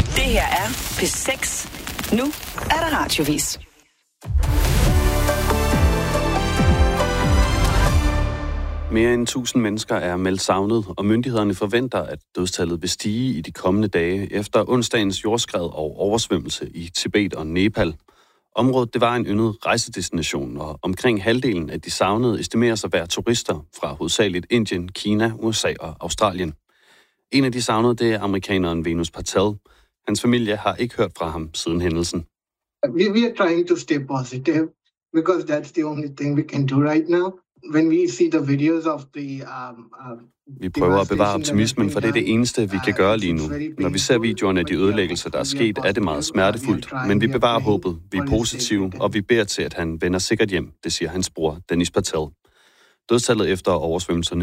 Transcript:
Det her er P6. Nu er der radiovis. Mere end 1000 mennesker er meldt savnet, og myndighederne forventer, at dødstallet vil stige i de kommende dage efter onsdagens jordskred og oversvømmelse i Tibet og Nepal. Området det var en yndet rejsedestination, og omkring halvdelen af de savnede estimeres at være turister fra hovedsageligt Indien, Kina, USA og Australien. En af de savnede det er amerikaneren Venus Patel. Hans familie har ikke hørt fra ham siden hændelsen. We are trying to stay positive because that's the only thing we can do right now. When we see the videos of the Vi prøver at bevare optimismen, for det er det eneste, vi kan gøre lige nu. Når vi ser videoerne af de ødelæggelser, der er sket, er det meget smertefuldt. Men vi bevarer håbet, vi er positive, og vi beder til, at han vender sikkert hjem, det siger hans bror, Dennis Patel. Dødstallet efter oversvømmelserne